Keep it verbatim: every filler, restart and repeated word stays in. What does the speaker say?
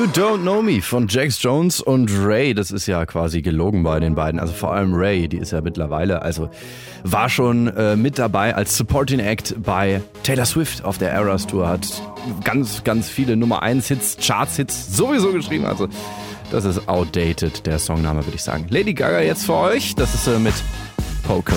You Don't Know Me von Jax Jones und Ray. Das ist ja quasi gelogen bei den beiden. Also vor allem Ray, die ist ja mittlerweile, also war schon äh, mit dabei als Supporting Act bei Taylor Swift auf der Eras Tour. Hat ganz, ganz viele Nummer eins Hits, Charts-Hits sowieso geschrieben. Also das ist outdated, der Songname, würde ich sagen. Lady Gaga jetzt für euch. Das ist äh, mit Poker